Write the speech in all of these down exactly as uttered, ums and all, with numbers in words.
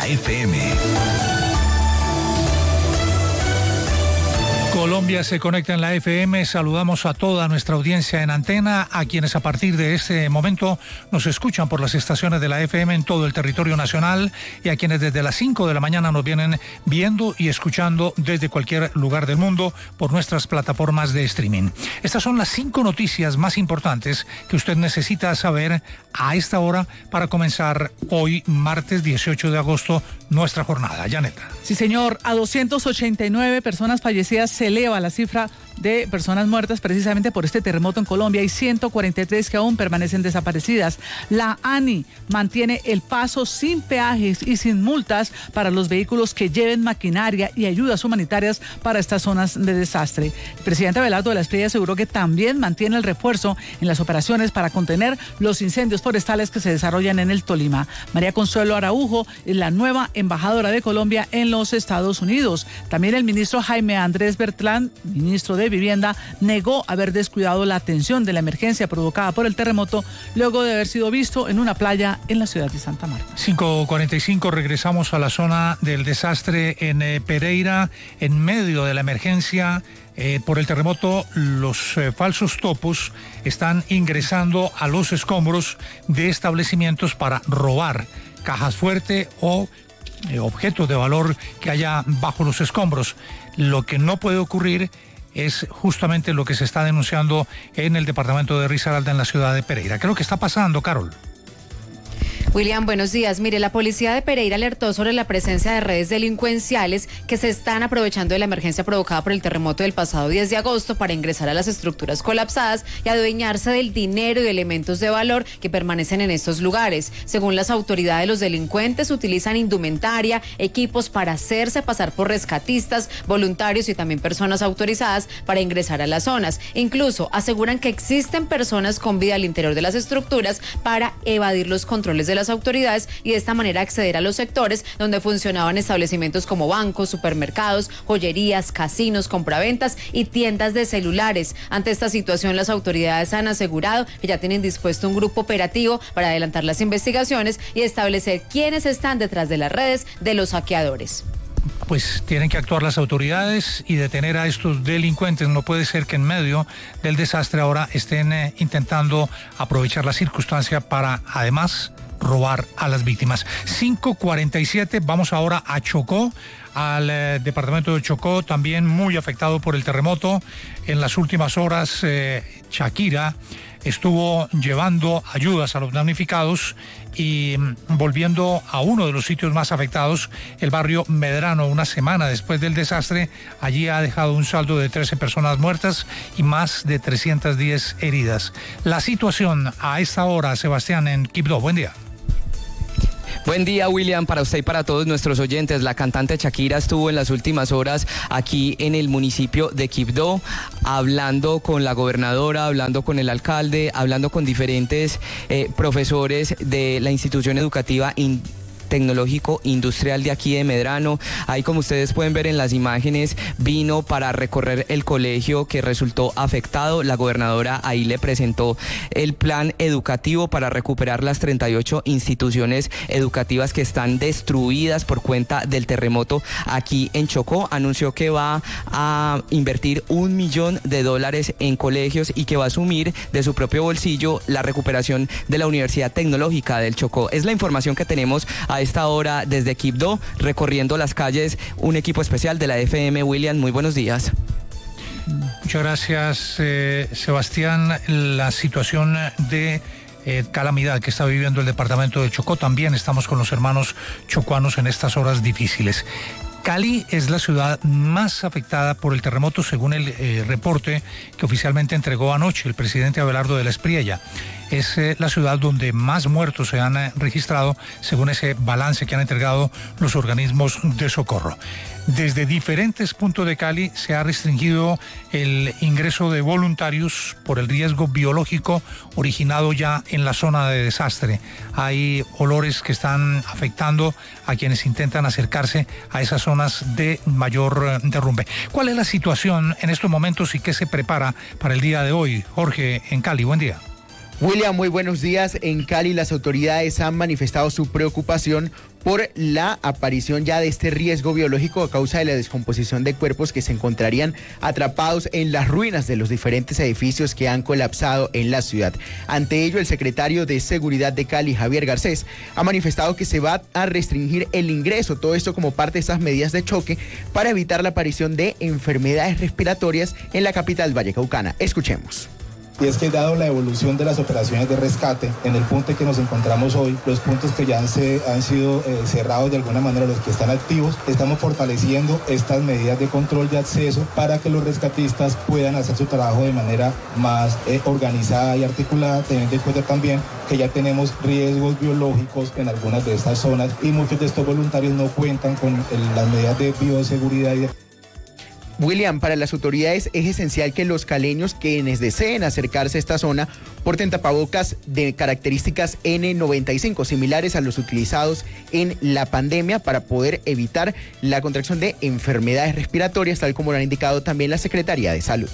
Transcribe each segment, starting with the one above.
F M. Colombia se conecta en la F M. Saludamos a toda nuestra audiencia en antena, a quienes a partir de este momento nos escuchan por las estaciones de la F M en todo el territorio nacional y a quienes desde las cinco de la mañana nos vienen viendo y escuchando desde cualquier lugar del mundo por nuestras plataformas de streaming. Estas son las cinco noticias más importantes que usted necesita saber a esta hora para comenzar hoy, martes dieciocho de agosto, nuestra jornada. Janeta. Sí, señor. A doscientas ochenta y nueve personas fallecidas se eleva la cifra de personas muertas precisamente por este terremoto en Colombia y ciento cuarenta y tres que aún permanecen desaparecidas. La ANI mantiene el paso sin peajes y sin multas para los vehículos que lleven maquinaria y ayudas humanitarias para estas zonas de desastre. El presidente Abelardo de la Espriella aseguró que también mantiene el refuerzo en las operaciones para contener los incendios forestales que se desarrollan en el Tolima. María Consuelo Araujo es la nueva embajadora de Colombia en los Estados Unidos. También el ministro Jaime Andrés Bertrán, ministro de Vivienda, negó haber descuidado la atención de la emergencia provocada por el terremoto luego de haber sido visto en una playa en la ciudad de Santa Marta. cinco cuarenta y cinco, regresamos a la zona del desastre en eh, Pereira. En medio de la emergencia eh, por el terremoto, los eh, falsos topos están ingresando a los escombros de establecimientos para robar cajas fuertes o eh, objetos de valor que haya bajo los escombros. Lo que no puede ocurrir es justamente lo que se está denunciando en el departamento de Risaralda, en la ciudad de Pereira. ¿Qué es lo que está pasando, Carol? William, buenos días. Mire, la policía de Pereira alertó sobre la presencia de redes delincuenciales que se están aprovechando de la emergencia provocada por el terremoto del pasado diez de agosto para ingresar a las estructuras colapsadas y adueñarse del dinero y de elementos de valor que permanecen en estos lugares. Según las autoridades, los delincuentes utilizan indumentaria, equipos para hacerse pasar por rescatistas, voluntarios y también personas autorizadas para ingresar a las zonas. Incluso aseguran que existen personas con vida al interior de las estructuras para evadir los controles de las autoridades y de esta manera acceder a los sectores donde funcionaban establecimientos como bancos, supermercados, joyerías, casinos, compraventas y tiendas de celulares. Ante esta situación, las autoridades han asegurado que ya tienen dispuesto un grupo operativo para adelantar las investigaciones y establecer quiénes están detrás de las redes de los saqueadores. Pues tienen que actuar las autoridades y detener a estos delincuentes. No puede ser que en medio del desastre ahora estén eh, intentando aprovechar la circunstancia para, además, robar a las víctimas. cinco cuarenta y siete, vamos ahora a Chocó, al eh, departamento de Chocó, también muy afectado por el terremoto. En las últimas horas, eh, Shakira estuvo llevando ayudas a los damnificados y volviendo a uno de los sitios más afectados, el barrio Medrano, una semana después del desastre. Allí ha dejado un saldo de trece personas muertas y más de trescientas diez heridas. La situación a esta hora, Sebastián, en Quibdó. Buen día. Buen día, William, para usted y para todos nuestros oyentes. La cantante Shakira estuvo en las últimas horas aquí en el municipio de Quibdó, hablando con la gobernadora, hablando con el alcalde, hablando con diferentes eh, profesores de la institución educativa in- tecnológico industrial de aquí de Medrano. Ahí, como ustedes pueden ver en las imágenes, vino para recorrer el colegio que resultó afectado. La gobernadora ahí le presentó el plan educativo para recuperar las treinta y ocho instituciones educativas que están destruidas por cuenta del terremoto aquí en Chocó. Anunció que va a invertir un millón de dólares en colegios y que va a asumir de su propio bolsillo la recuperación de la Universidad Tecnológica del Chocó. Es la información que tenemos a esta hora desde Quibdó, recorriendo las calles, un equipo especial de la F M. William, muy buenos días. Muchas gracias, eh, Sebastián. La situación de eh, calamidad que está viviendo el departamento de Chocó, también estamos con los hermanos chocuanos en estas horas difíciles. Cali es la ciudad más afectada por el terremoto, según el eh, reporte que oficialmente entregó anoche el presidente Abelardo de la Espriella. Es eh, la ciudad donde más muertos se han eh, registrado, según ese balance que han entregado los organismos de socorro. Desde diferentes puntos de Cali se ha restringido el ingreso de voluntarios por el riesgo biológico originado ya en la zona de desastre. Hay olores que están afectando a quienes intentan acercarse a esas zonas de mayor derrumbe. ¿Cuál es la situación en estos momentos y qué se prepara para el día de hoy? Jorge, en Cali, buen día. William, muy buenos días. En Cali las autoridades han manifestado su preocupación por la aparición ya de este riesgo biológico a causa de la descomposición de cuerpos que se encontrarían atrapados en las ruinas de los diferentes edificios que han colapsado en la ciudad. Ante ello, el secretario de Seguridad de Cali, Javier Garcés, ha manifestado que se va a restringir el ingreso, todo esto como parte de estas medidas de choque para evitar la aparición de enfermedades respiratorias en la capital vallecaucana. Escuchemos. Y es que dado la evolución de las operaciones de rescate, en el punto en que nos encontramos hoy, los puntos que ya han, se, han sido eh, cerrados de alguna manera, los que están activos, estamos fortaleciendo estas medidas de control de acceso para que los rescatistas puedan hacer su trabajo de manera más eh, organizada y articulada, teniendo en cuenta también que ya tenemos riesgos biológicos en algunas de estas zonas y muchos de estos voluntarios no cuentan con el, las medidas de bioseguridad y de... William, para las autoridades es esencial que los caleños quienes deseen acercarse a esta zona porten tapabocas de características ene noventa y cinco, similares a los utilizados en la pandemia para poder evitar la contracción de enfermedades respiratorias, tal como lo ha indicado también la Secretaría de Salud.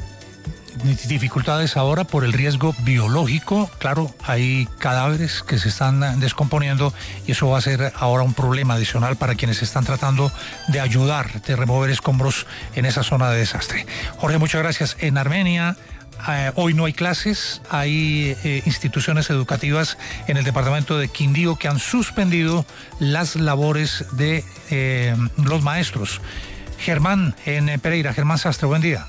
Dificultades ahora por el riesgo biológico. Claro, hay cadáveres que se están descomponiendo y eso va a ser ahora un problema adicional para quienes están tratando de ayudar, de remover escombros en esa zona de desastre. Jorge, muchas gracias. En Armenia eh, hoy no hay clases, hay eh, instituciones educativas en el departamento de Quindío que han suspendido las labores de eh, los maestros. Germán, en Pereira. Germán Sastre, buen día.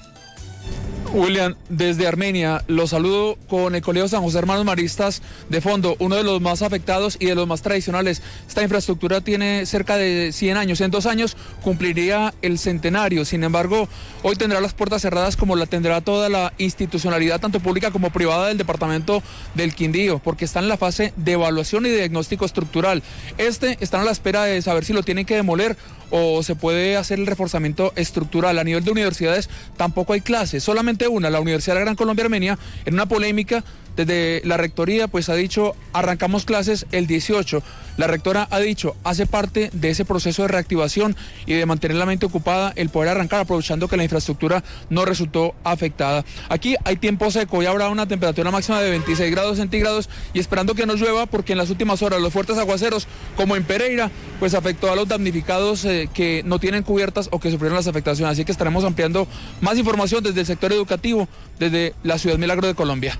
William, desde Armenia, los saludo con el Colegio San José Hermanos Maristas de fondo, uno de los más afectados y de los más tradicionales. Esta infraestructura tiene cerca de cien años, en dos años cumpliría el centenario. Sin embargo, hoy tendrá las puertas cerradas como la tendrá toda la institucionalidad, tanto pública como privada del departamento del Quindío, porque están en la fase de evaluación y de diagnóstico estructural. Este están a la espera de saber si lo tienen que demoler o se puede hacer el reforzamiento estructural. A nivel de universidades tampoco hay clases, solamente una, la Universidad de la Gran Colombia Armenia, en una polémica desde la rectoría, pues ha dicho, arrancamos clases el dieciocho. La rectora ha dicho, hace parte de ese proceso de reactivación y de mantener la mente ocupada el poder arrancar, aprovechando que la infraestructura no resultó afectada. Aquí hay tiempo seco y habrá una temperatura máxima de veintiséis grados centígrados y esperando que no llueva, porque en las últimas horas los fuertes aguaceros, como en Pereira, pues afectó a los damnificados eh, que no tienen cubiertas o que sufrieron las afectaciones. Así que estaremos ampliando más información desde el sector educativo, desde la Ciudad Milagro de Colombia.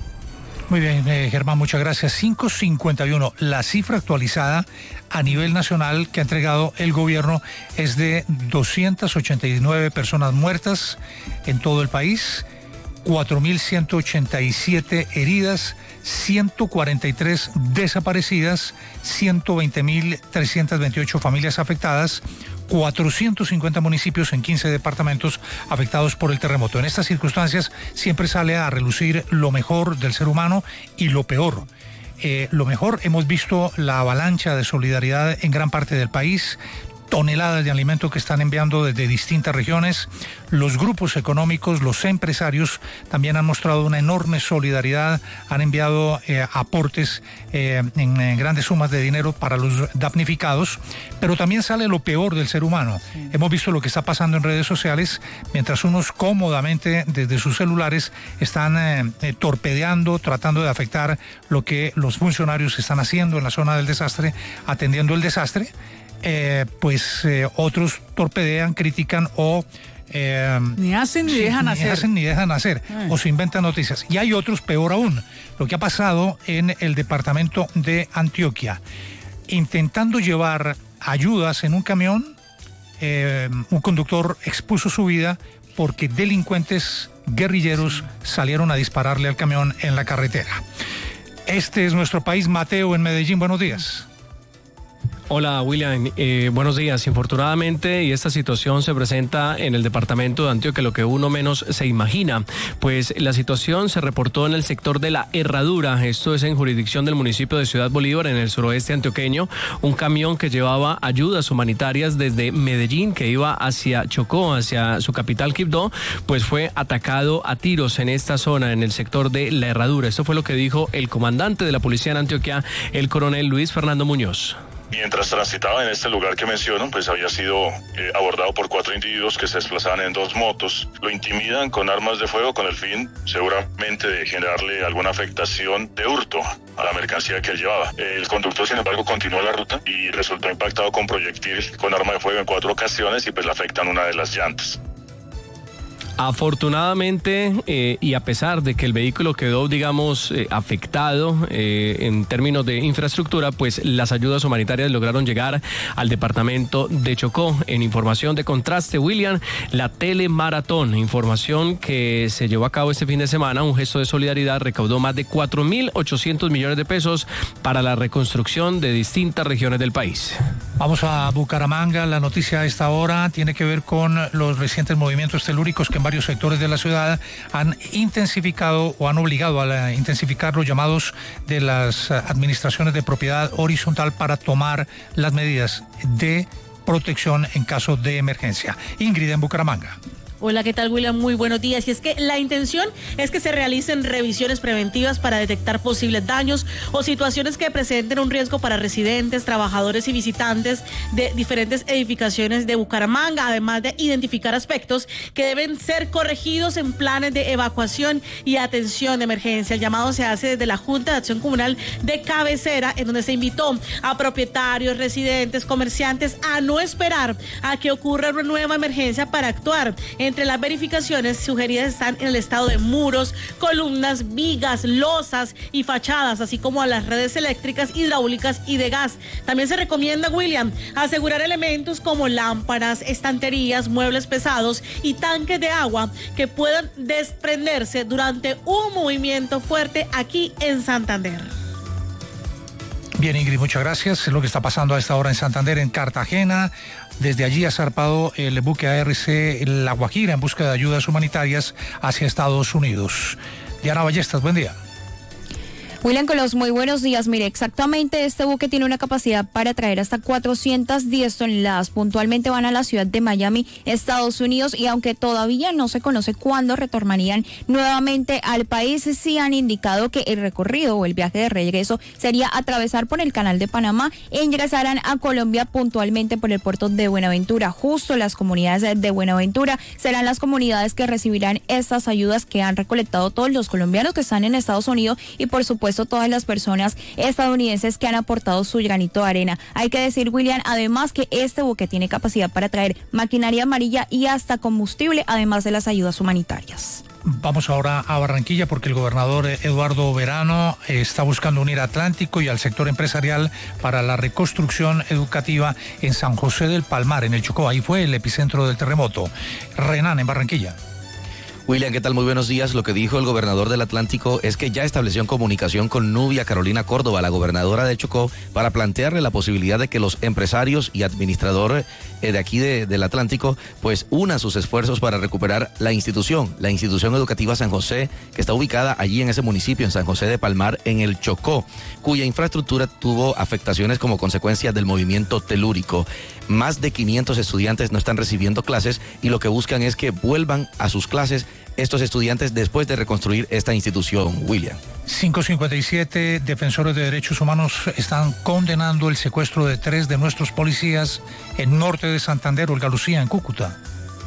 Muy bien, eh, Germán, muchas gracias. cinco cincuenta y uno, la cifra actualizada a nivel nacional que ha entregado el gobierno es de doscientas ochenta y nueve personas muertas en todo el país, cuatro mil ciento ochenta y siete heridas, ciento cuarenta y tres desaparecidas, ciento veinte mil trescientas veintiocho familias afectadas, cuatrocientos cincuenta municipios en quince departamentos afectados por el terremoto. En estas circunstancias siempre sale a relucir lo mejor del ser humano y lo peor. Eh, lo mejor, hemos visto la avalancha de solidaridad en gran parte del país, toneladas de alimento que están enviando desde distintas regiones. Los grupos económicos, los empresarios también han mostrado una enorme solidaridad, han enviado eh, aportes eh, en, en grandes sumas de dinero para los damnificados, pero también sale lo peor del ser humano. Sí. Hemos visto lo que está pasando en redes sociales, mientras unos cómodamente desde sus celulares están eh, eh, torpedeando, tratando de afectar lo que los funcionarios están haciendo en la zona del desastre, atendiendo el desastre. Eh, pues eh, otros torpedean, critican o eh, ni hacen ni sí, dejan ni hacer. hacen ni dejan hacer Ay. o se inventan noticias. Y hay otros, peor aún, lo que ha pasado en el departamento de Antioquia. Intentando llevar ayudas en un camión, eh, un conductor expuso su vida porque delincuentes guerrilleros sí. salieron a dispararle al camión en la carretera. Este es nuestro país. Mateo en Medellín, buenos días. Hola William, eh, buenos días. Infortunadamente, y esta situación se presenta en el departamento de Antioquia, lo que uno menos se imagina, pues la situación se reportó en el sector de La Herradura, esto es en jurisdicción del municipio de Ciudad Bolívar, en el suroeste antioqueño. Un camión que llevaba ayudas humanitarias desde Medellín, que iba hacia Chocó, hacia su capital Quibdó, pues fue atacado a tiros en esta zona, en el sector de La Herradura. Esto fue lo que dijo el comandante de la policía en Antioquia, el coronel Luis Fernando Muñoz. Mientras transitaba en este lugar que menciono, pues había sido eh, abordado por cuatro individuos que se desplazaban en dos motos. Lo intimidan con armas de fuego con el fin, seguramente, de generarle alguna afectación de hurto a la mercancía que él llevaba. El conductor, sin embargo, continuó la ruta y resultó impactado con proyectil con arma de fuego en cuatro ocasiones y pues le afectan una de las llantas. Afortunadamente, eh, y a pesar de que el vehículo quedó, digamos, eh, afectado eh, en términos de infraestructura, pues las ayudas humanitarias lograron llegar al departamento de Chocó. En información de contraste, William, la telemaratón, información que se llevó a cabo este fin de semana, un gesto de solidaridad, recaudó más de cuatro mil ochocientos millones de pesos para la reconstrucción de distintas regiones del país. Vamos a Bucaramanga. La noticia a esta hora tiene que ver con los recientes movimientos telúricos que en varios sectores de la ciudad han intensificado o han obligado a la, intensificar los llamados de las administraciones de propiedad horizontal para tomar las medidas de protección en caso de emergencia. Ingrid, en Bucaramanga. Hola, ¿qué tal, William? Muy buenos días. Y es que la intención es que se realicen revisiones preventivas para detectar posibles daños o situaciones que presenten un riesgo para residentes, trabajadores y visitantes de diferentes edificaciones de Bucaramanga, además de identificar aspectos que deben ser corregidos en planes de evacuación y atención de emergencia. El llamado se hace desde la Junta de Acción Comunal de Cabecera, en donde se invitó a propietarios, residentes, comerciantes a no esperar a que ocurra una nueva emergencia para actuar. Entre las verificaciones sugeridas están en el estado de muros, columnas, vigas, losas y fachadas, así como a las redes eléctricas, hidráulicas y de gas. También se recomienda, William, asegurar elementos como lámparas, estanterías, muebles pesados y tanques de agua que puedan desprenderse durante un movimiento fuerte aquí en Santander. Bien, Ingrid, muchas gracias. Es lo que está pasando a esta hora en Santander, en Cartagena. Desde allí ha zarpado el buque A R C La Guajira en busca de ayudas humanitarias hacia Estados Unidos. Diana Ballestas, buen día. William Colos, muy buenos días. Mire, exactamente este buque tiene una capacidad para traer hasta cuatrocientas diez toneladas. Puntualmente van a la ciudad de Miami, Estados Unidos, y aunque todavía no se conoce cuándo retornarían nuevamente al país, sí han indicado que el recorrido o el viaje de regreso sería atravesar por el Canal de Panamá e ingresarán a Colombia puntualmente por el puerto de Buenaventura. Justo las comunidades de Buenaventura serán las comunidades que recibirán estas ayudas que han recolectado todos los colombianos que están en Estados Unidos y, por supuesto, todas las personas estadounidenses que han aportado su granito de arena. Hay que decir, William, además que este buque tiene capacidad para traer maquinaria amarilla y hasta combustible, además de las ayudas humanitarias. Vamos ahora a Barranquilla porque el gobernador Eduardo Verano está buscando unir a Atlántico y al sector empresarial para la reconstrucción educativa en San José del Palmar, en el Chocó. Ahí fue el epicentro del terremoto. Renan, en Barranquilla. William, ¿qué tal? Muy buenos días. Lo que dijo el gobernador del Atlántico es que ya estableció en comunicación con Nubia Carolina Córdoba, la gobernadora de Chocó, para plantearle la posibilidad de que los empresarios y administradores eh, de aquí de, del Atlántico pues unan sus esfuerzos para recuperar la institución, la institución educativa San José, que está ubicada allí en ese municipio, en San José de Palmar, en el Chocó, cuya infraestructura tuvo afectaciones como consecuencia del movimiento telúrico. Más de quinientos estudiantes no están recibiendo clases y lo que buscan es que vuelvan a sus clases estos estudiantes después de reconstruir esta institución, William. cinco cincuenta y siete, defensores de derechos humanos están condenando el secuestro de tres de nuestros policías en norte de Santander, Olga Lucía, en Cúcuta.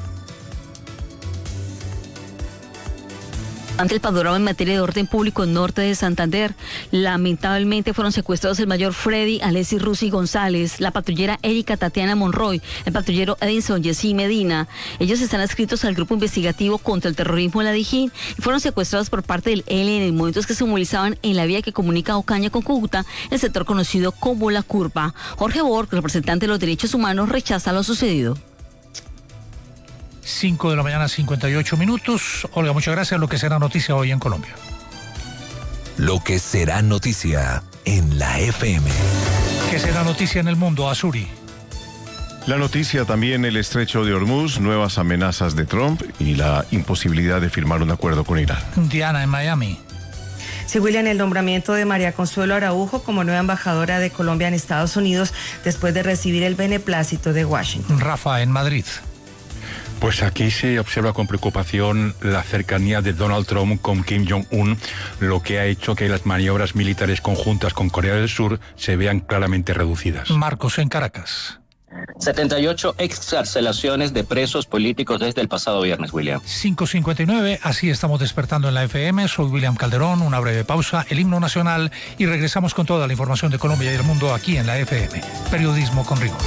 Ante el panorama en materia de orden público en norte de Santander, lamentablemente fueron secuestrados el mayor Freddy Alessi Rusi González, la patrullera Erika Tatiana Monroy, el patrullero Edinson Jessy Medina. Ellos están adscritos al grupo investigativo contra el terrorismo en la Dijín y fueron secuestrados por parte del E L N en momentos que se movilizaban en la vía que comunica Ocaña con Cúcuta, el sector conocido como La Curva. Jorge Borg, representante de los derechos humanos, rechaza lo sucedido. cinco de la mañana, cincuenta y ocho minutos. Olga, muchas gracias. Lo que será noticia hoy en Colombia. Lo que será noticia en la F M. ¿Qué será noticia en el mundo, Azuri? La noticia también el estrecho de Hormuz, nuevas amenazas de Trump y la imposibilidad de firmar un acuerdo con Irán. Diana, en Miami. Sí, William, el nombramiento de María Consuelo Araujo como nueva embajadora de Colombia en Estados Unidos después de recibir el beneplácito de Washington. Rafa, en Madrid. Pues aquí se observa con preocupación la cercanía de Donald Trump con Kim Jong-un, lo que ha hecho que las maniobras militares conjuntas con Corea del Sur se vean claramente reducidas. Marcos en Caracas. setenta y ocho excarcelaciones de presos políticos desde el pasado viernes, William. cinco cincuenta y nueve, así estamos despertando en la F M. Soy William Calderón, una breve pausa, el himno nacional y regresamos con toda la información de Colombia y del mundo aquí en la F M. Periodismo con rigor.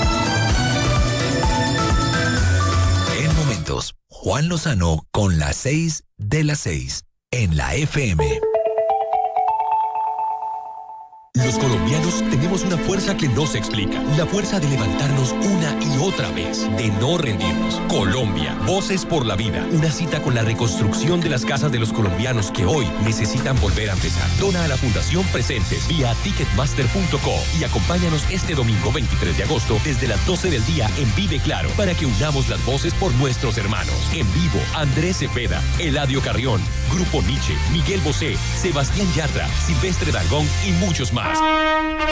En momentos, Juan Lozano con las seis de las seis en la F M. Los colombianos tenemos una fuerza que no se explica. La fuerza de levantarnos una y otra vez, de no rendirnos. Colombia, Voces por la Vida. Una cita con la reconstrucción de las casas de los colombianos que hoy necesitan volver a empezar. Dona a la Fundación Presentes vía ticketmaster punto co y acompáñanos este domingo veintitrés de agosto desde las doce del día en Vive Claro para que unamos las voces por nuestros hermanos. En vivo, Andrés Cepeda, Eladio Carrión, Grupo Nietzsche, Miguel Bosé, Sebastián Yatra, Silvestre Dangond y muchos más.